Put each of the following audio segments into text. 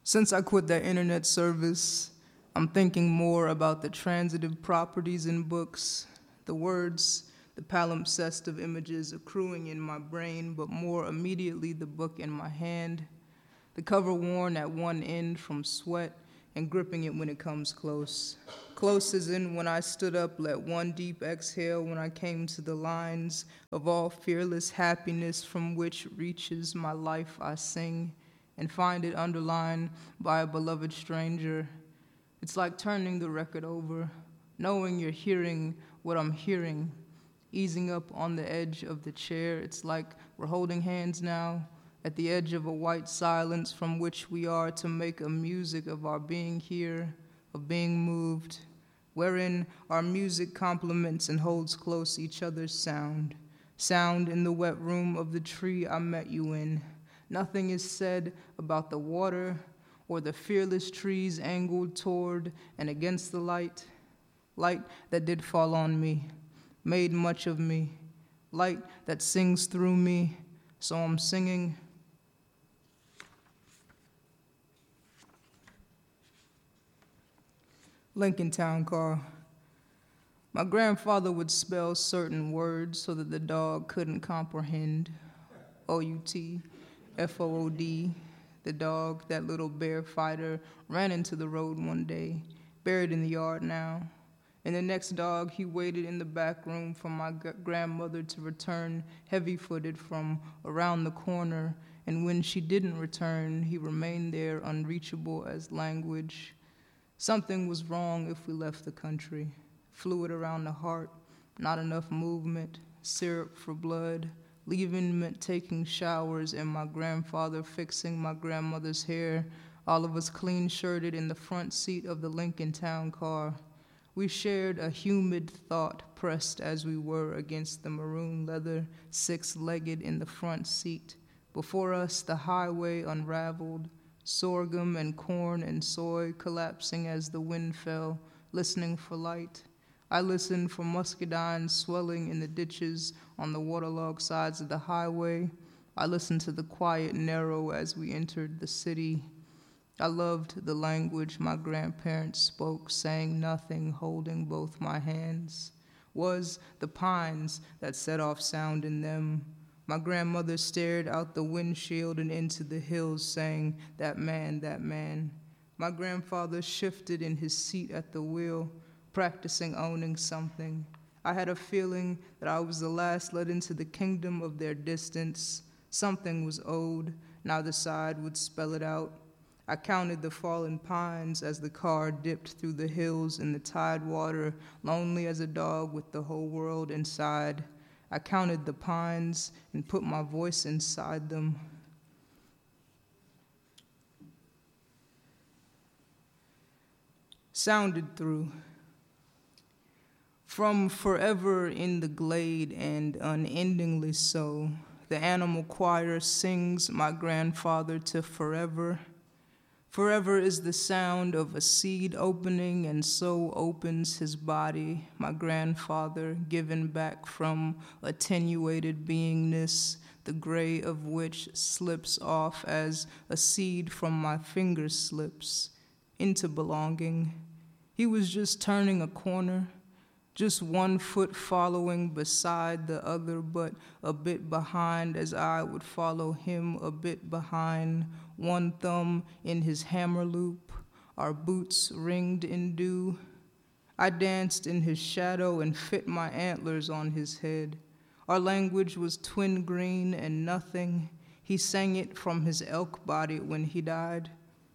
Since I quit that internet service, I'm thinking more about the transitive properties in books, the words, the palimpsest of images accruing in my brain, but more immediately the book in my hand, the cover worn at one end from sweat and gripping it when it comes close. Close as in when I stood up, let one deep exhale when I came to the lines of all fearless happiness from which reaches my life I sing, and find it underlined by a beloved stranger. It's like turning the record over, knowing you're hearing what I'm hearing, easing up on the edge of the chair. It's like we're holding hands now at the edge of a white silence from which we are to make a music of our being here, of being moved, wherein our music complements and holds close each other's sound. Sound in the wet room of the tree I met you in. Nothing is said about the water or the fearless trees angled toward and against the light that did fall on me, made much of me, light that sings through me, so I'm singing. Lincoln Town Car. My grandfather would spell certain words so that the dog couldn't comprehend. O-U-T. F-O-O-D, the dog, that little bear fighter, ran into the road one day, buried in the yard now. And the next dog, he waited in the back room for my grandmother to return heavy-footed from around the corner, and when she didn't return, he remained there unreachable as language. Something was wrong if we left the country. Fluid around the heart, not enough movement, syrup for blood, leaving meant taking showers and my grandfather fixing my grandmother's hair, all of us clean-shirted in the front seat of the Lincoln Town Car. We shared a humid thought, pressed as we were against the maroon leather, six-legged in the front seat. Before us, the highway unraveled, sorghum and corn and soy collapsing as the wind fell, listening for light. I listened for muscadines swelling in the ditches on the waterlogged sides of the highway. I listened to the quiet narrow as we entered the city. I loved the language my grandparents spoke, saying nothing, holding both my hands. Was the pines that set off sound in them. My grandmother stared out the windshield and into the hills, saying, "That man, that man." My grandfather shifted in his seat at the wheel, practicing owning something. I had a feeling that I was the last let into the kingdom of their distance. Something was owed, neither side would spell it out. I counted the fallen pines as the car dipped through the hills in the tide water, lonely as a dog with the whole world inside. I counted the pines and put my voice inside them. Sounded through. From forever in the glade and unendingly so, the animal choir sings my grandfather to forever. Forever is the sound of a seed opening, and so opens his body, my grandfather, given back from attenuated beingness, the gray of which slips off as a seed from my finger slips, into belonging. He was just turning a corner, just one foot following beside the other, but a bit behind as I would follow him a bit behind, one thumb in his hammer loop, our boots ringed in dew. I danced in his shadow and fit my antlers on his head. Our language was twin green and nothing. He sang it from his elk body when he died.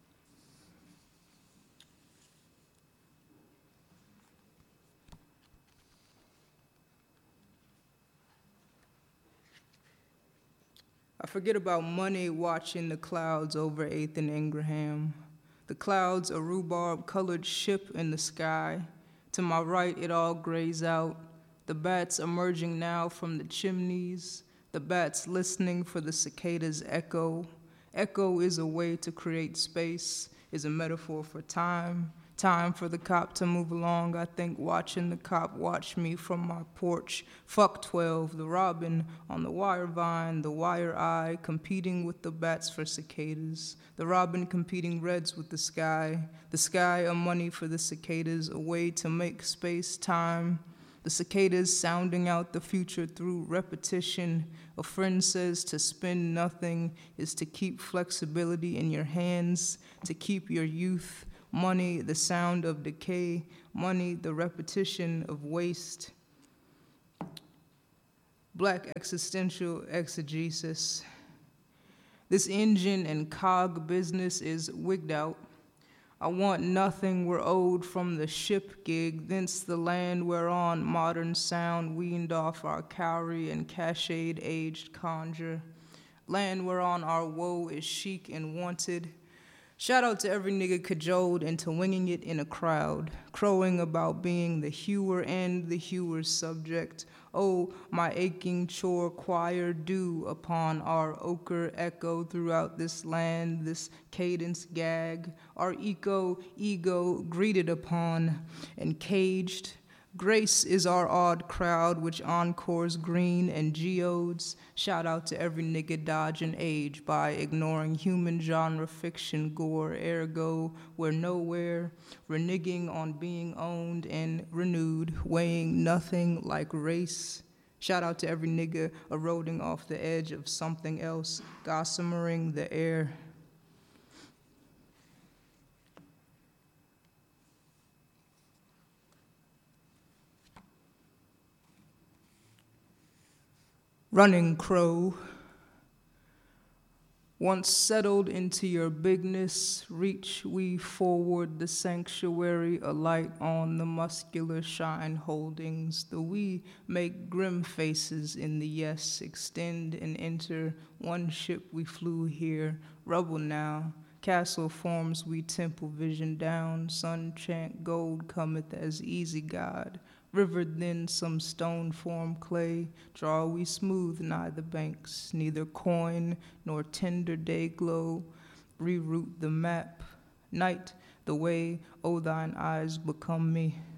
I forget about money watching the clouds over 8th and Ingraham. The clouds, a rhubarb-colored ship in the sky. To my right, it all grays out. The bats emerging now from the chimneys. The bats listening for the cicada's echo. Echo is a way to create space, is a metaphor for time. Time for the cop to move along. I think watching the cop watch me from my porch. Fuck 12, the robin on the wire vine, the wire eye, competing with the bats for cicadas. The robin competing reds with the sky a money for the cicadas, a way to make space, time. The cicadas sounding out the future through repetition. A friend says to spend nothing is to keep flexibility in your hands, to keep your youth. Money, the sound of decay. Money, the repetition of waste. Black existential exegesis. This engine and cog business is wigged out. I want nothing we're owed from the ship gig, thence the land whereon modern sound weaned off our cowrie and cached aged conjure. Land whereon our woe is chic and wanted. Shout out to every nigga cajoled into winging it in a crowd, crowing about being the hewer and the hewer's subject. Oh, my aching chore choir due upon our ochre echo throughout this land, this cadence gag, our ego greeted upon and caged. Grace is our odd crowd which encores green and geodes. Shout out to every nigga dodging age by ignoring human genre fiction gore, ergo we're nowhere, reneging on being owned and renewed, weighing nothing like race. Shout out to every nigga eroding off the edge of something else, gossipering the air. Running crow, once settled into your bigness, reach we forward the sanctuary, alight on the muscular shine holdings. The we make grim faces in the yes, extend and enter. One ship we flew here, rubble now. Castle forms we temple vision down. Sun chant gold cometh as easy God. Rivered then some stone form clay, draw we smooth nigh the banks, neither coin nor tender day glow, reroute the map. Night, the way, oh thine eyes become me.